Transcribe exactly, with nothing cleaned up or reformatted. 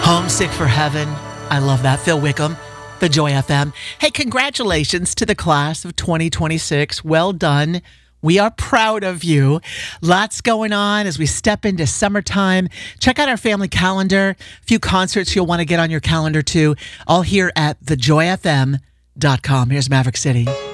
Homesick for Heaven. I love that. Phil Wickham, The Joy F M. Hey, congratulations to the class of twenty twenty-six. Well done. We are proud of you. Lots going on as we step into summertime. Check out our family calendar. A few concerts you'll want to get on your calendar too. All here at the joy f m dot com. Here's Maverick City.